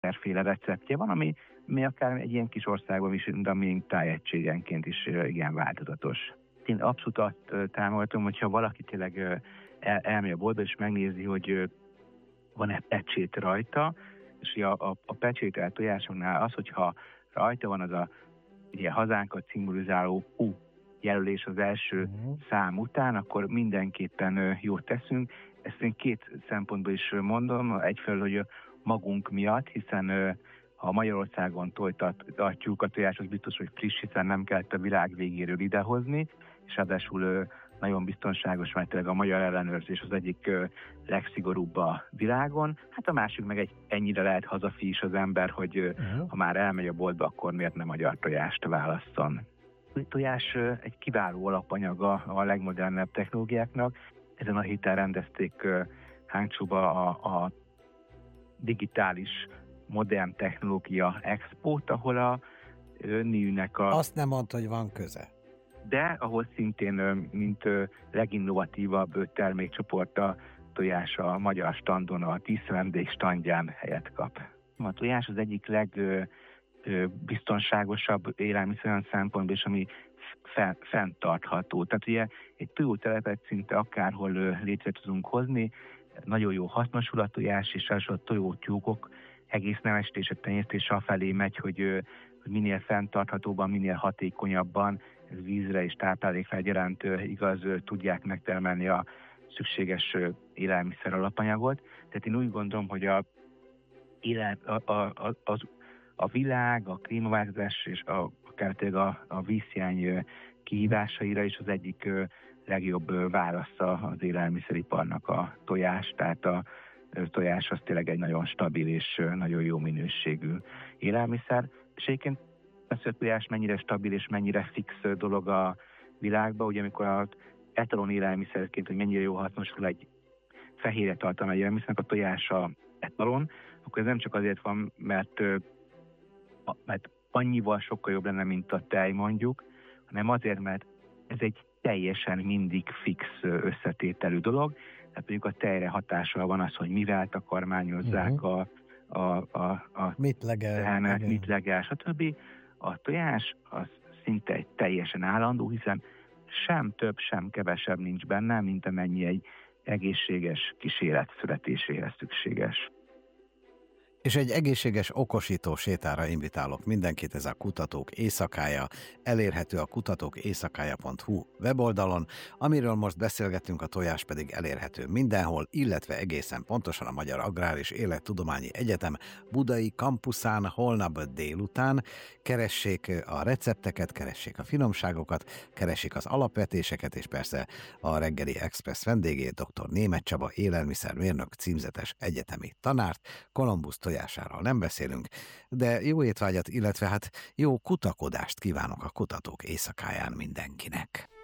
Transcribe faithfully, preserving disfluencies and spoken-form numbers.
mindenféle receptje van, ami, ami akár egy ilyen kis országban is, de ami tájegységenként is igen változatos. Én abszolút azt támogatom, hogyha valaki tényleg el, elmegy a boltba és megnézi, hogy van-e pecsét rajta, és a, a, a pecsételt tojásoknál az, hogyha rajta van az a ugye, hazánkat szimbolizáló U jelölés az első uh-huh. szám után, akkor mindenképpen jót teszünk. Ezt én két szempontból is mondom. Egyfelől, hogy magunk miatt, hiszen ha Magyarországon tojtatjuk a tojás, az biztos, hogy friss, hiszen nem kellett a világ végéről idehozni, és ráadásul nagyon biztonságos, mert tényleg a magyar ellenőrzés az egyik legszigorúbb a világon. Hát a másik meg egy ennyire lehet hazafi is az ember, hogy uh-huh. ha már elmegy a boltba, akkor miért nem magyar tojást válasszon. A tojás egy kiváló alapanyaga a legmodernebb technológiáknak. Ezen a héten rendezték Hangzhouba a, a digitális modern technológia expót, ahol a NIU-nek a... Azt nem mondta, hogy van köze. De ahol szintén, mint leginnovatívabb termékcsoport a tojás a magyar standon, a tíz vendég standján helyet kap. A tojás az egyik legbiztonságosabb élelmiszer olyan szempontból, és ami fenntartható. Tehát ugye egy tojótelepet szinte akárhol létre tudunk hozni, nagyon jó hasznosul a tojás, és a tojótyúkok egész nemesítés, a tenyésztés afelé megy, hogy, hogy minél fenntarthatóban, minél hatékonyabban, ez vízre és táplálékra egyaránt igaz, tudják megtermelni a szükséges élelmiszer alapanyagot. Tehát én úgy gondolom, hogy a, a, a, a, a világ, a klímaváltozás és a, akár a, a vízhiány kihívásaira is az egyik legjobb válasza az élelmiszeriparnak a tojás, tehát a tojás az tényleg egy nagyon stabil és nagyon jó minőségű élelmiszer. És egyébként az, hogy a tojás mennyire stabil és mennyire fix dolog a világban, ugye amikor az etalon élelmiszerként, hogy mennyire jó hasznosul egy fehérje tartalmú élelmiszernek, a tojás a etalon, akkor ez nem csak azért van, mert, mert annyival sokkal jobb lenne, mint a tej mondjuk, hanem azért, mert ez egy teljesen mindig fix összetételű dolog. Tehát mondjuk a tejre hatással van az, hogy mivel takarmányozzák uh-huh. a, a, a, a mit legel, tehenet, mit legel, stb. A tojás az szinte egy teljesen állandó, hiszen sem több, sem kevesebb nincs benne, mint amennyi egy egészséges kísérlet születéséhez szükséges. És egy egészséges okosító sétára invitálok mindenkit, ez a Kutatók Éjszakája, elérhető a kutatók éjszakája pont hu weboldalon, amiről most beszélgetünk, a tojás pedig elérhető mindenhol, illetve egészen pontosan a Magyar Agrár és Élettudományi Egyetem budai kampuszán holnap délután. Keressék a recepteket, keressék a finomságokat, keressék az alapvetéseket, és persze a reggeli Express vendégét, dr. Németh Csaba, élelmiszermérnök, címzetes egyetemi tanárt. Kolumbusz tojásáról nem beszélünk, de jó étvágyat, illetve hát jó kutakodást kívánok a Kutatók Éjszakáján mindenkinek.